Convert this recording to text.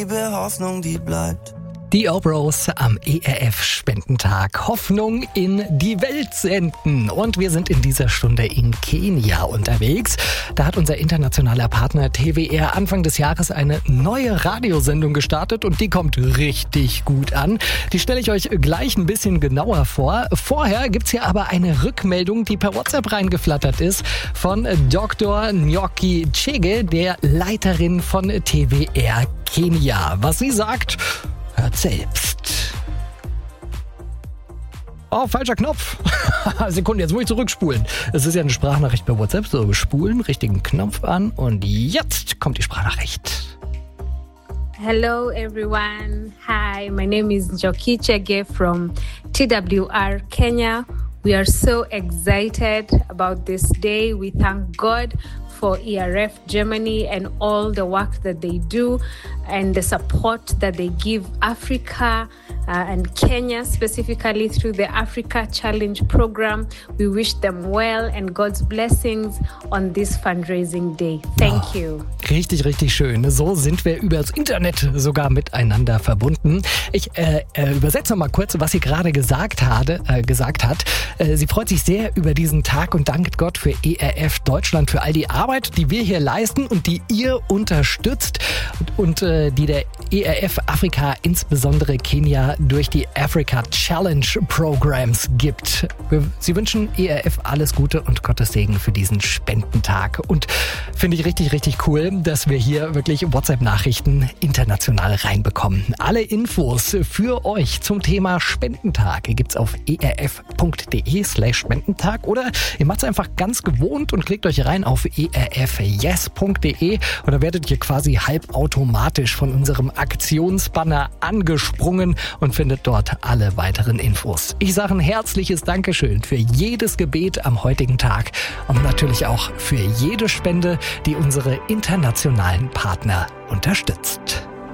Liebe, Hoffnung, die bleibt. Die Obros am ERF-Spendentag. Hoffnung in die Welt senden. Und wir sind in dieser Stunde in Kenia unterwegs. Da hat unser internationaler Partner TWR Anfang des Jahres eine neue Radiosendung gestartet und die kommt richtig gut an. Die stelle ich euch gleich ein bisschen genauer vor. Vorher gibt's hier aber eine Rückmeldung, die per WhatsApp reingeflattert ist von Dr. Nyoki Chege, der Leiterin von TWR Kenia. Was sie sagt, hört selbst. Oh, falscher Knopf. Sekunde, jetzt muss ich zurückspulen. Es ist ja eine Sprachnachricht bei WhatsApp. So, spulen, richtigen Knopf an und jetzt kommt die Sprachnachricht. Hello everyone. Hi, my name is Njoki Chege from TWR Kenya. We are so excited about this day. We thank God for ERF Germany and all the work that they do and the support that they give Africa and Kenya specifically through the Africa Challenge program. We wish them well and God's blessings on this fundraising day. Thank you. Richtig, richtig schön. So sind wir übers Internet sogar miteinander verbunden. Ich übersetze mal kurz, was sie gerade gesagt hat. Sie freut sich sehr über diesen Tag und dankt Gott für ERF Deutschland, für all die Arbeit, die wir hier leisten und die ihr unterstützt und die der ERF Afrika, insbesondere Kenia, durch die Africa Challenge Programs gibt. Sie wünschen ERF alles Gute und Gottes Segen für diesen Spendentag. Und finde ich richtig, richtig cool, dass wir hier wirklich WhatsApp-Nachrichten international reinbekommen. Alle Infos für euch zum Thema Spendentag gibt's auf erf.de/Spendentag oder ihr macht's einfach ganz gewohnt und klickt euch rein auf erfyes.de und da werdet ihr quasi halbautomatisch von unserem Aktionsbanner angesprungen und findet dort alle weiteren Infos. Ich sage ein herzliches Dankeschön für jedes Gebet am heutigen Tag und natürlich auch für jede Spende, die unsere internationalen Partner unterstützt.